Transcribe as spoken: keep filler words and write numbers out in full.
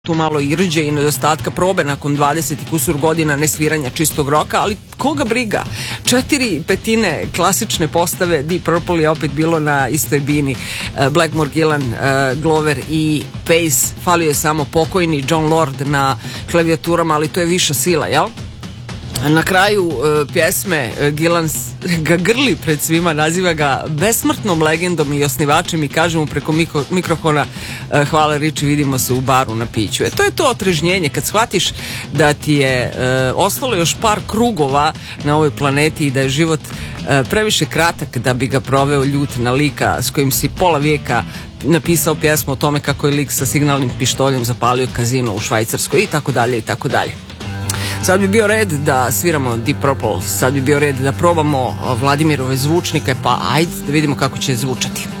tu malo irđe i nedostatka probe nakon dvadeset i kusur godina nesviranja čistog roka, ali koga briga? Četiri petine klasične postave Deep Purple je opet bilo na istoj bini. Blackmore, Gillan, Glover i Pace, falio je samo pokojni John Lord na klavijaturama, ali to je viša sila, jel? Na kraju uh, pjesme uh, Gillan ga grli pred svima, naziva ga besmrtnom legendom i osnivačem i kaže mu preko mikro, mikrofona uh, hvala Riči, vidimo se u baru na piću. E, to je to otrežnjenje, kad shvatiš da ti je uh, ostalo još par krugova na ovoj planeti i da je život uh, previše kratak da bi ga proveo ljut na lika s kojim si pola vijeka napisao pjesmu o tome kako je lik sa signalnim pištoljem zapalio kazino u Švajcarskoj i tako dalje i tako dalje. Sad bi bio red da sviramo Deep Purple, sad bi bio red da probamo Vladimirove zvučnike, pa ajde da vidimo kako će zvučati.